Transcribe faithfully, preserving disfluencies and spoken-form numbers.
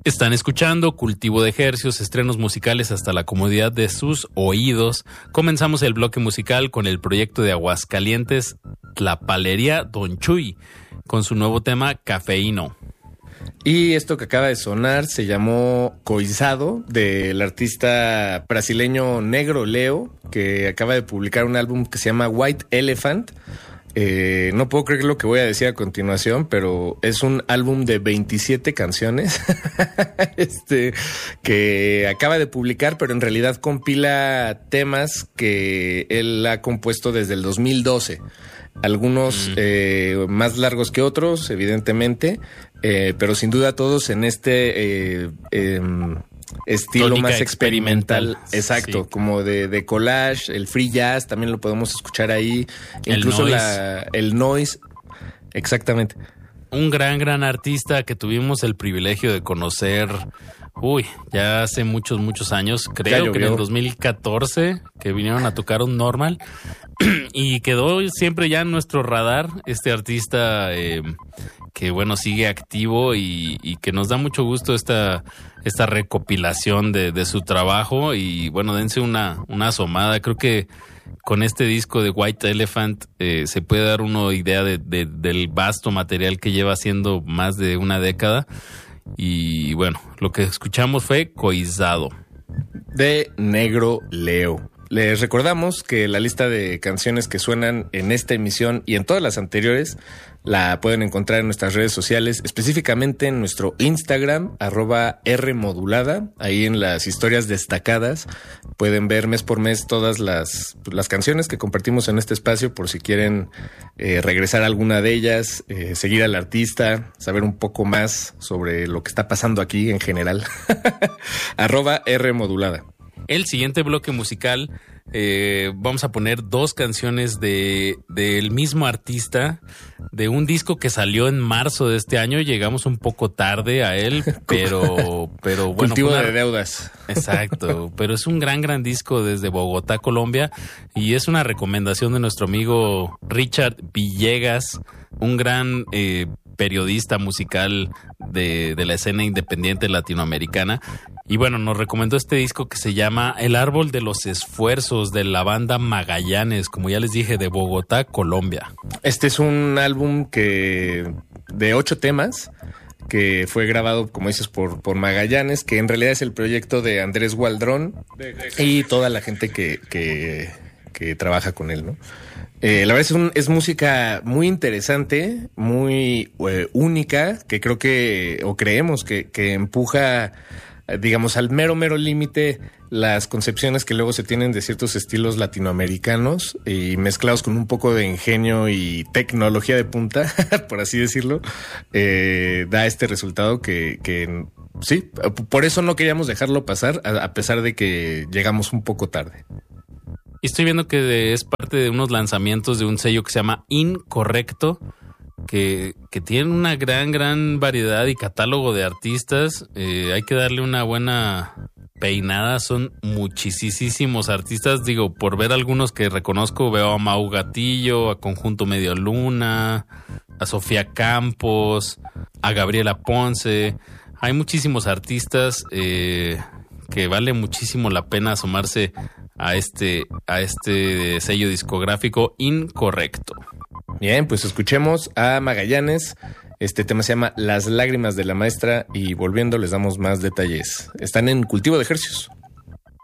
Están escuchando Cultivo de Hercios, estrenos musicales hasta la comodidad de sus oídos. Comenzamos el bloque musical con el proyecto de Aguascalientes, Tlapalería Don Chuy, con su nuevo tema Cafeíno. Y esto que acaba de sonar se llamó Coizado, del artista brasileño Negro Leo, que acaba de publicar un álbum que se llama White Elephant. Eh, no puedo creer lo que voy a decir a continuación, pero es un álbum de veintisiete canciones este, que acaba de publicar, pero en realidad compila temas que él ha compuesto desde el dos mil doce. Algunos mm. eh, más largos que otros, evidentemente, eh, pero sin duda todos en este eh, eh, estilo Tónica más experimental. experimental. Exacto, sí. Como de, de collage, el free jazz, también lo podemos escuchar ahí. El incluso noise. La, el noise. Exactamente. Un gran, gran artista que tuvimos el privilegio de conocer, uy, ya hace muchos, muchos años, creo que en el dos mil catorce, que vinieron a tocar un Normal, y quedó siempre ya en nuestro radar este artista eh, que, bueno, sigue activo y, y que nos da mucho gusto esta, esta recopilación de, de su trabajo. Y, bueno, dense una, una asomada. Creo que con este disco de White Elephant eh, se puede dar una idea de, de, del vasto material que lleva haciendo más de una década. Y bueno, lo que escuchamos fue Coizado, de Negro Leo. Les recordamos que la lista de canciones que suenan en esta emisión y en todas las anteriores la pueden encontrar en nuestras redes sociales, específicamente en nuestro Instagram, arroba Rmodulada. Ahí en las historias destacadas pueden ver mes por mes todas las, las canciones que compartimos en este espacio, por si quieren eh, regresar a alguna de ellas, eh, seguir al artista, saber un poco más sobre lo que está pasando aquí en general. arroba Rmodulada. El siguiente bloque musical, eh, vamos a poner dos canciones de del mismo artista, de un disco que salió en marzo de este año. Llegamos un poco tarde a él, pero, pero bueno. Cultivo una, de deudas. Exacto, pero es un gran, gran disco desde Bogotá, Colombia, y es una recomendación de nuestro amigo Richard Villegas, un gran eh, periodista musical de, de la escena independiente latinoamericana. Y bueno, nos recomendó este disco que se llama El Árbol de los Esfuerzos, de la banda Magallanes, como ya les dije, de Bogotá, Colombia. Este es un álbum que de ocho temas que fue grabado, como dices, por, por Magallanes, que en realidad es el proyecto de Andrés Gualdrón y toda la gente que, que, que trabaja con él, ¿no? Eh, la verdad es, un, es música muy interesante, muy eh, única, que creo que, o creemos que, que empuja, digamos, al mero, mero límite las concepciones que luego se tienen de ciertos estilos latinoamericanos y mezclados con un poco de ingenio y tecnología de punta, por así decirlo, eh, da este resultado que, que sí, por eso no queríamos dejarlo pasar, a, a pesar de que llegamos un poco tarde. Y estoy viendo que es parte de unos lanzamientos de un sello que se llama Incorrecto, que, que tienen una gran, gran variedad y catálogo de artistas. Eh, hay que darle una buena peinada. Son muchísimos artistas. Digo, por ver algunos que reconozco, veo a Mau Gatillo, a Conjunto Medio Luna, a Sofía Campos, a Gabriela Ponce. Hay muchísimos artistas eh, que vale muchísimo la pena asomarse a este, a este sello discográfico Incorrecto. Bien, pues escuchemos a Magallanes. Este tema se llama Las Lágrimas de la Maestra y volviendo les damos más detalles. Están en Cultivo de Hercios.